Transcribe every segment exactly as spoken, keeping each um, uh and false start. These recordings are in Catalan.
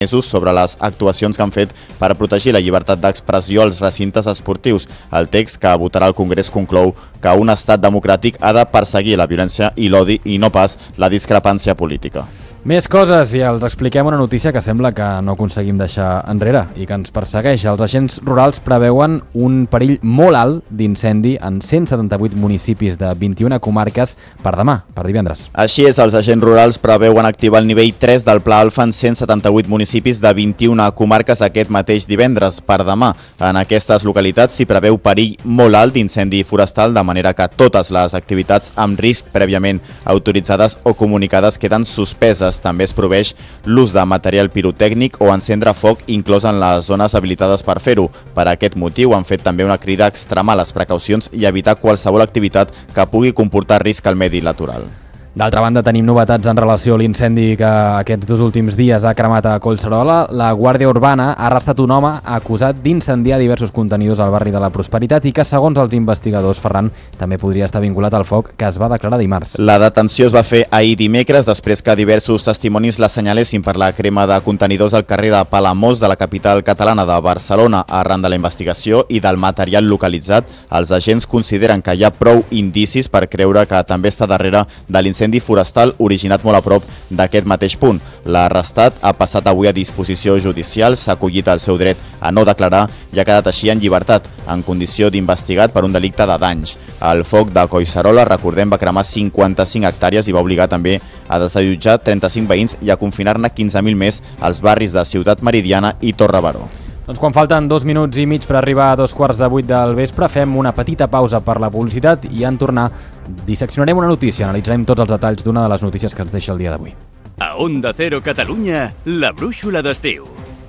mesos sobre les actuacions que han fet per protegir la llibertat d'expressió als recintes esportius. El text que votarà el Congrés conclou que un estat democràtic ha de perseguir la violència i l'odi i no pas la discrepància política. Més coses i els expliquem una notícia que sembla que no aconseguim deixar enrere i que ens persegueix. Els agents rurals preveuen un perill molt alt d'incendi en cent setanta-vuit municipis de vint-i-una comarques per demà, per divendres. Així és, els agents rurals preveuen activar el nivell tres del Pla Alfa en cent setanta-vuit municipis de vint-i-una comarques aquest mateix divendres per demà. En aquestes localitats s'hi preveu perill molt alt d'incendi forestal, de manera que totes les activitats amb risc prèviament autoritzades o comunicades queden suspeses. També es proveix l'ús de material pirotècnic o encendre foc inclòs en les zones habilitades per fer-ho. Per aquest motiu han fet també una crida a extremar les precaucions i evitar qualsevol activitat que pugui comportar risc al medi natural. D'altra banda, tenim novetats en relació a l'incendi que aquests dos últims dies ha cremat a Collserola. La Guàrdia Urbana ha arrestat un home acusat d'incendiar diversos contenidors al barri de la Prosperitat i que, segons els investigadors, Ferran, també podria estar vinculat al foc que es va declarar dimarts. La detenció es va fer ahir dimecres després que diversos testimonis l'assenyalessin per la crema de contenidors al carrer de Palamós de la capital catalana de Barcelona. Arran de la investigació i del material localitzat, els agents consideren que hi ha prou indicis per creure que també està darrere de l'incendi incendi forestal originat molt a prop d'aquest mateix punt. L'arrestat ha passat avui a disposició judicial, s'ha acollit el seu dret a no declarar i ha quedat així en llibertat, en condició d'investigat per un delicte de danys. El foc de Collserola, recordem, va cremar cinquanta-cinc hectàrees i va obligar també a desallotjar trenta-cinc veïns i a confinar-ne quinze mil més als barris de Ciutat Meridiana i Torre Baró. Doncs quan falten dos minuts i mig per arribar a dos quarts de vuit del vespre, fem una petita pausa per la publicitat i en tornar disseccionarem una notícia, analitzarem tots els detalls d'una de les notícies que ens deixa el dia d'avui. A Onda Cero Catalunya, la brúixola d'estiu.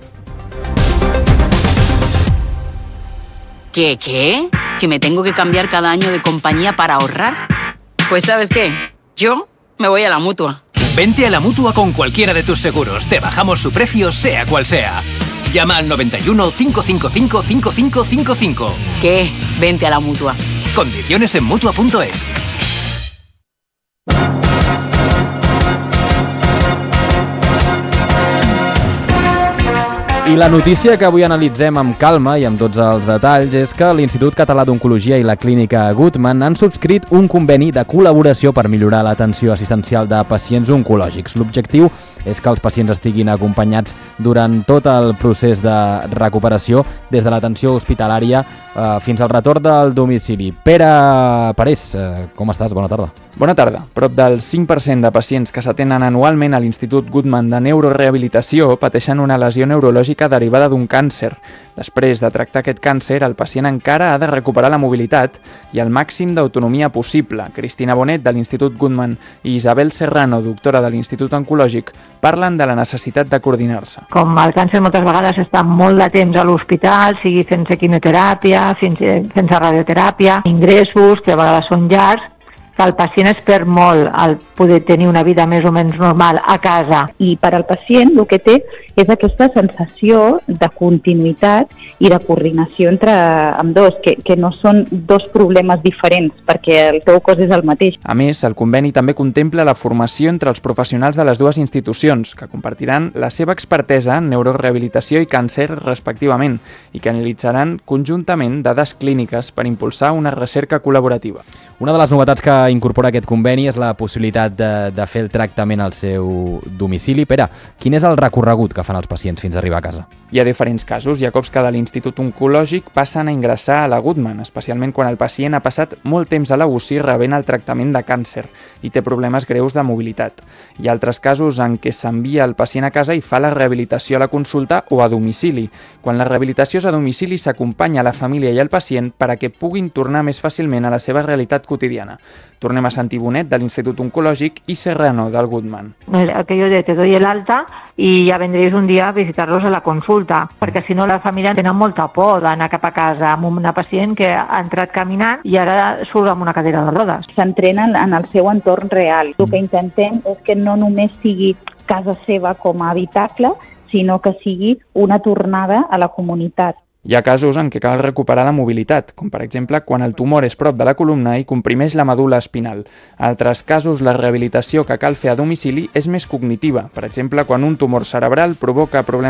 ¿Qué, qué? ¿Que me tengo que cambiar cada año de compañía para ahorrar? Pues ¿sabes qué? Yo me voy a la Mutua. Vente a la Mutua con cualquiera de tus seguros. Te bajamos su precio, sea cual sea. Llama al noventa y uno, cinco cinco cinco, cinco cinco cinco cinco. ¿Qué? Vente a la Mutua. Condiciones en Mutua punto es. I la notícia que avui analitzem amb calma i amb tots els detalls és que l'Institut Català d'Oncologia i la Clínica Guttmann han subscrit un conveni de col·laboració per millorar l'atenció assistencial de pacients oncològics. L'objectiu és que els pacients estiguin acompanyats durant tot el procés de recuperació, des de l'atenció hospitalària eh, fins al retorn del domicili. Pere Parés, eh, com estàs? Bona tarda. Bona tarda. Prop del cinc per cent de pacients que s'atenen anualment a l'Institut Guttmann de Neurorehabilitació pateixen una lesió neurològica derivada d'un càncer. Després de tractar aquest càncer, el pacient encara ha de recuperar la mobilitat i el màxim d'autonomia possible. Cristina Bonet, de l'Institut Guttmann, i Isabel Serrano, doctora de l'Institut Oncològic, parlen de la necessitat de coordinar-se. Com el càncer moltes vegades està molt de temps a l'hospital, sigui fent-se quimioteràpia, fent-se radioteràpia, ingressos que a vegades són llargs, que el pacient es perd molt al poder tenir una vida més o menys normal a casa. I per al pacient el que té és aquesta sensació de continuïtat i de coordinació entre ambdós, que, que no són dos problemes diferents, perquè el teu cos és el mateix. A més, el conveni també contempla la formació entre els professionals de les dues institucions, que compartiran la seva expertesa en neurorehabilitació i càncer respectivament, i que analitzaran conjuntament dades clíniques per impulsar una recerca col·laborativa. Una de les novetats que incorpora aquest conveni és la possibilitat de, de fer el tractament al seu domicili. Pere, quin és el recorregut que fan els pacients fins a arribar a casa? Hi ha diferents casos. Hi ha cops que de l'Institut Oncològic passen a ingressar a la Guttmann, especialment quan el pacient ha passat molt temps a la U C I rebent el tractament de càncer i té problemes greus de mobilitat. Hi ha altres casos en què s'envia el pacient a casa i fa la rehabilitació a la consulta o a domicili. Quan la rehabilitació és a domicili, s'acompanya a la família i al pacient per a que puguin tornar més fàcilment a la seva realitat quotidiana. Tornem a Santi Bonet, de l'Institut Oncològic, i Serrano, del Guttmann. Aquello de te doy el alta y ya vendréis un día a visitarlos a la consulta, perquè si no la família tenen molta por d'anar cap a casa amb una pacient que ha entrat caminant i ara surt amb una cadira de rodes. S'entrenen en el seu entorn real. El que intentem és que no només sigui casa seva com a habitacle, sinó que sigui una tornada a la comunitat. Hi ha casos en què cal recuperar la mobilitat, com per exemple quan el tumor és prop de la columna i comprimeix la medul·la espinal. En altres casos, la rehabilitació que cal fer a domicili és més cognitiva, per exemple quan un tumor cerebral provoca problemes